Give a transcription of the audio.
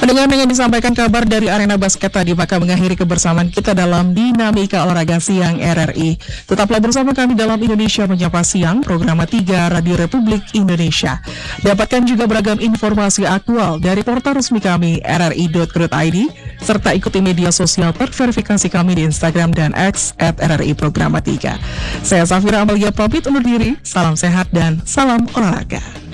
Pendengar dengan disampaikan kabar dari arena basket tadi, maka mengakhiri kebersamaan kita dalam Dinamika Olahraga Siang RRI. Tetaplah bersama kami dalam Indonesia Menyapa Siang, program 3 Radio Republik Indonesia. Dapatkan juga beragam informasi aktual dari portal resmi kami rri.co.id, serta ikuti media sosial terverifikasi kami di Instagram dan X @RRI Programa 3. Saya Safira Amalia pamit undur diri, salam sehat dan salam olahraga.